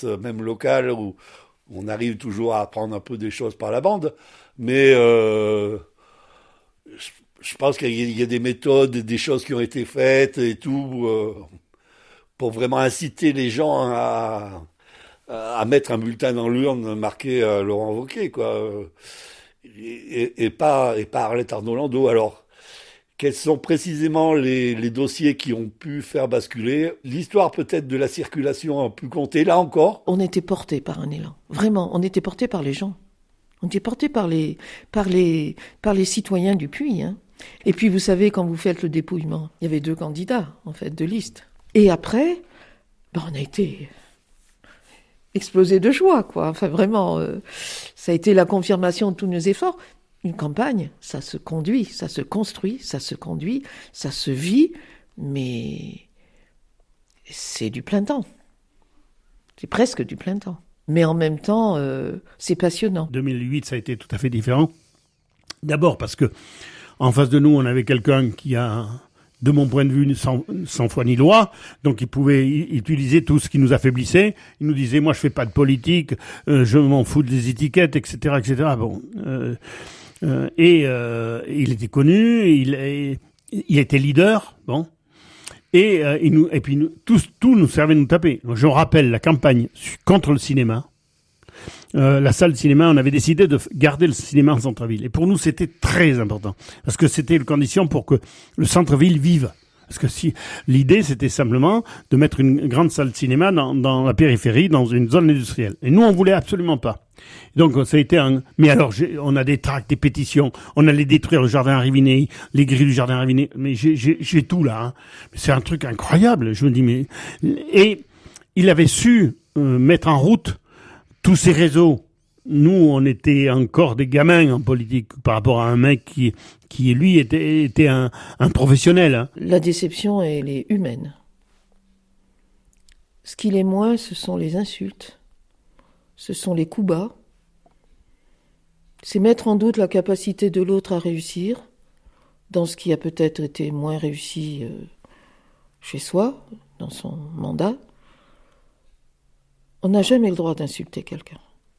presse, même locale, où on arrive toujours à apprendre un peu des choses par la bande. Mais je pense qu'il y a des méthodes, des choses qui ont été faites et tout, pour vraiment inciter les gens à mettre un bulletin dans l'urne marqué Laurent Wauquiez, quoi. Et pas Arlette Arnaud-Landau. Alors, quels sont précisément les dossiers qui ont pu faire basculer? L'histoire peut-être de la circulation a pu compter, là encore. On était porté par un élan. Vraiment, on était porté par les gens. On était porté par les citoyens du Puy. Hein. Et puis, vous savez, quand vous faites le dépouillement, il y avait 2 candidats, en fait, de liste. Et après, on a été explosé de joie, quoi. Enfin, vraiment, ça a été la confirmation de tous nos efforts. Une campagne, ça se conduit, ça se construit, ça se conduit, ça se vit, mais c'est du plein temps. C'est presque du plein temps. Mais en même temps, c'est passionnant. 2008, ça a été tout à fait différent. D'abord parce que en face de nous, on avait quelqu'un qui a, de mon point de vue, sans foi ni loi, donc il pouvait utiliser tout ce qui nous affaiblissait. Il nous disait, moi je fais pas de politique, je m'en fous des étiquettes, etc., etc. Bon. Il était connu, il était leader, bon, tout nous servait de nous taper. Donc, je rappelle la campagne contre le cinéma. La salle de cinéma, on avait décidé de garder le cinéma en centre-ville. Et pour nous, c'était très important. Parce que c'était une condition pour que le centre-ville vive. Parce que si l'idée, c'était simplement de mettre une grande salle de cinéma dans la périphérie, dans une zone industrielle. Et nous, on voulait absolument pas. Donc, ça a été mais alors, on a des tracts, des pétitions. On allait détruire le jardin Riviné, les grilles du jardin Riviné. Mais j'ai tout là, hein. C'est un truc incroyable. Je me dis, et il avait su mettre en route tous ces réseaux. Nous, on était encore des gamins en politique par rapport à un mec qui lui, était un professionnel. Hein. La déception, elle est humaine. Ce qu'il est moins, ce sont les insultes. Ce sont les coups bas. C'est mettre en doute la capacité de l'autre à réussir, dans ce qui a peut-être été moins réussi chez soi, dans son mandat. On n'a jamais le droit d'insulter quelqu'un.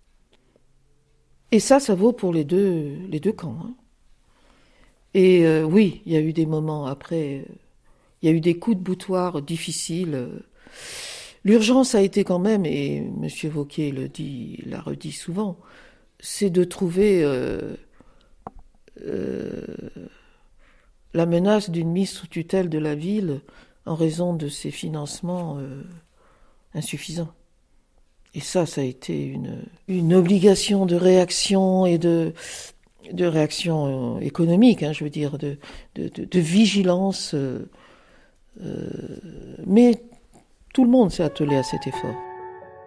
Et ça vaut pour les deux camps. Hein. Et oui, il y a eu des moments après, il y a eu des coups de boutoir difficiles. L'urgence a été quand même, et M. Wauquiez l'a redit souvent, c'est de trouver la menace d'une mise sous tutelle de la ville en raison de ses financements insuffisants. Et ça a été une obligation de réaction et de réaction économique, hein, je veux dire, de vigilance. Mais tout le monde s'est attelé à cet effort.